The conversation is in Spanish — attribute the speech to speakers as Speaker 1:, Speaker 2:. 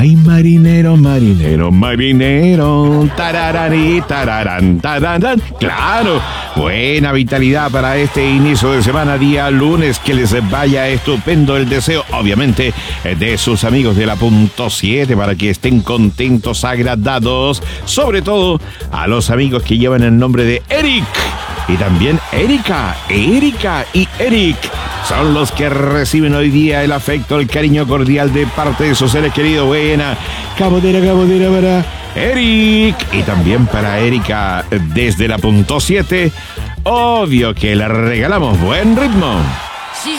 Speaker 1: Ay, marinero, marinero, marinero. Tararari, tararán, tararán. Claro, buena vitalidad para este inicio de semana, día lunes. Que les vaya estupendo. El deseo, obviamente, de sus amigos de la punto 7 para que estén contentos, agradados. Sobre todo a los amigos que llevan el nombre de Eric. Y también Erika y Eric son los que reciben hoy día el afecto, el cariño cordial de parte de sus seres queridos. Buena cabodera para Eric y también para Erika desde la punto 7. Obvio que le regalamos buen ritmo.